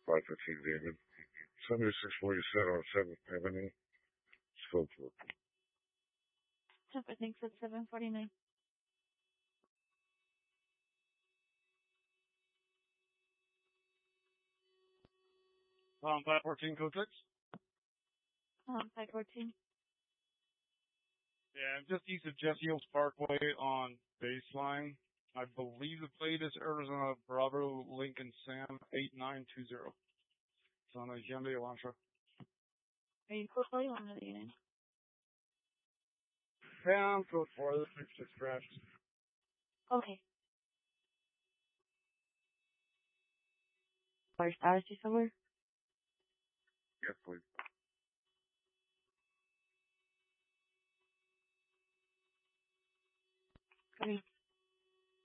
515 David. 7647 on 7th Avenue, Scottsbrook. I think it's 749. 514 code 6? 514. Yeah, just east of Jesse Hills Parkway on Baseline. I believe the plate is Arizona Bravo Lincoln Sam 8920. It's on a Hyundai Elantra. Are you close by on the unit? Yeah, I'm code 4. The fix just crashed. Okay. Fire status you somewhere? Yes, please. Coming.